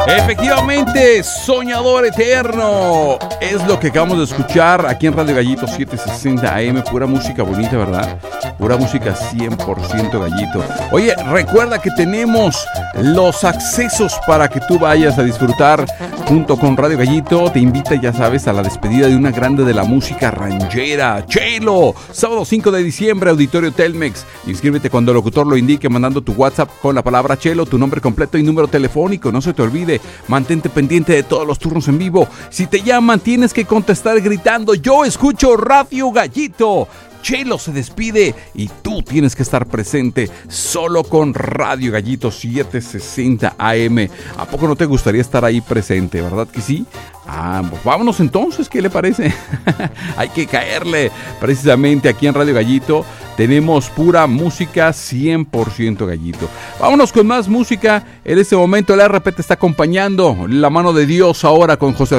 Efectivamente, Soñador Eterno es lo que acabamos de escuchar aquí en Radio Gallito 760 AM. Pura música bonita, ¿verdad? Pura música 100% Gallito. Oye, recuerda que tenemos los accesos para que tú vayas a disfrutar junto con Radio Gallito. Te invita, ya sabes, a la despedida de una grande de la música ranchera, Chelo. Sábado 5 de diciembre, Auditorio Telmex. Inscríbete cuando el locutor lo indique mandando tu WhatsApp con la palabra Chelo, tu nombre completo y número telefónico. No se te olvide, mantente pendiente de todos los turnos en vivo. Si te llaman, tienes que contestar gritando: yo escucho Radio Gallito. Chelo se despide y tú tienes que estar presente solo con Radio Gallito 760 AM. ¿A poco no te gustaría estar ahí presente? ¿Verdad que sí? Pues vámonos entonces, ¿qué le parece? Hay que caerle. Precisamente aquí en Radio Gallito tenemos pura música 100% Gallito. Vámonos con más música. En este momento el RP te está acompañando. La mano de Dios ahora con José